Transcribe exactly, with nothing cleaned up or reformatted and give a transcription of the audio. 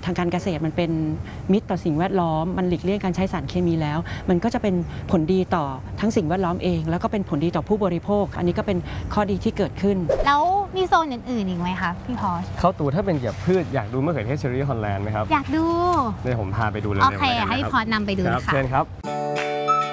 ทางการเกษตรมันเป็นมิตรต่อสิ่งแวดล้อมมันหลีกเลี่ยงการใช้สารเคมีแล้วมันก็จะเป็นผลดีต่อทั้งสิ่งแวดล้อมเองแล้วก็เป็นผลดีต่อผู้บริโภคอันนี้ก็เป็นข้อดีที่เกิดขึ้นแล้วมีโซนอื่นๆอีกไหมคะพี่พอชเข้าตูถ้าเป็นเกี่ยวกับพืชอยากดูมะเขือเทศเชอรี่ฮอลแลนด์ไหมครับอยากดูเดี๋ยวผมพาไปดูเลยโอเคให้พี่พอชนำไปดูค่ะเชิญครับ